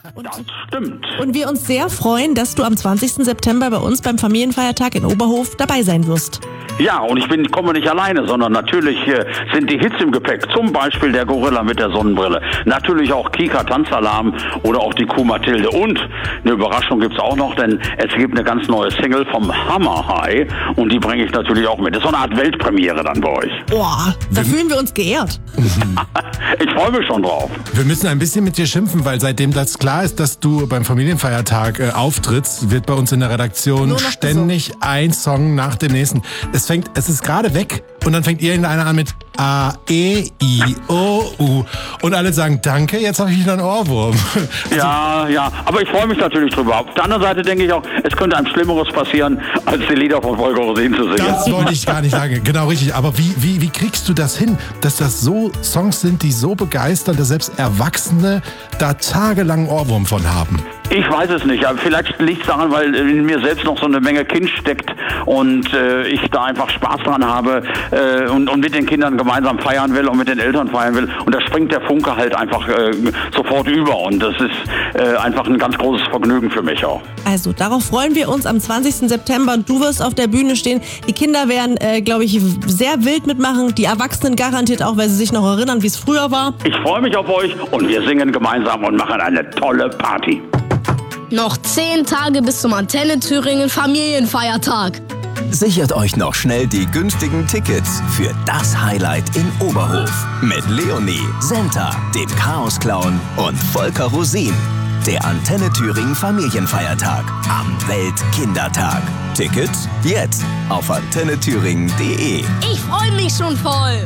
Das stimmt. Und wir uns sehr freuen, dass du am 20. September bei uns beim Familienfeiertag in Oberhof dabei sein wirst. Ja, und ich komme nicht alleine, sondern natürlich sind die Hits im Gepäck. Zum Beispiel der Gorilla mit der Sonnenbrille. Natürlich auch Kika Tanzalarm oder auch die Kuh Mathilde. Und eine Überraschung gibt's auch noch, denn es gibt eine ganz neue Single vom Hammer High und die bringe ich natürlich auch mit. Das ist so eine Art Weltpremiere dann bei euch. Boah, da fühlen wir uns geehrt. Ich freue mich schon drauf. Wir müssen ein bisschen mit dir schimpfen, weil seitdem das klar ist, dass du beim Familienfeiertag auftrittst, wird bei uns in der Redaktion ständig ein Song nach dem nächsten. Es ist gerade weg und dann fängt irgendeiner an mit A, E, I, O, U und alle sagen Danke, jetzt habe ich wieder einen Ohrwurm. Ja, aber ich freue mich natürlich drüber. Auf der anderen Seite denke ich auch, es könnte einem Schlimmeres passieren, als die Lieder von Volker Rosin zu singen. Das wollte ich gar nicht sagen, genau richtig. Aber wie kriegst du das hin, dass das so Songs sind, die so begeistern, dass selbst Erwachsene da tagelang Ohrwurm von haben? Ich weiß es nicht, aber vielleicht liegt es daran, weil in mir selbst noch so eine Menge Kind steckt und ich da einfach Spaß dran habe und mit den Kindern gemeinsam feiern will und mit den Eltern feiern will. Und da springt der Funke halt einfach sofort über und das ist einfach ein ganz großes Vergnügen für mich auch. Also, darauf freuen wir uns am 20. September und du wirst auf der Bühne stehen. Die Kinder werden, glaube ich, sehr wild mitmachen, die Erwachsenen garantiert auch, weil sie sich noch erinnern, wie es früher war. Ich freue mich auf euch und wir singen gemeinsam und machen eine tolle Party. Noch 10 Tage bis zum Antenne Thüringen Familienfeiertag. Sichert euch noch schnell die günstigen Tickets für das Highlight in Oberhof. Mit Leonie, Senta, dem Chaos-Clown und Volker Rosin. Der Antenne Thüringen Familienfeiertag am Weltkindertag. Tickets jetzt auf antennethüringen.de. Ich freue mich schon voll.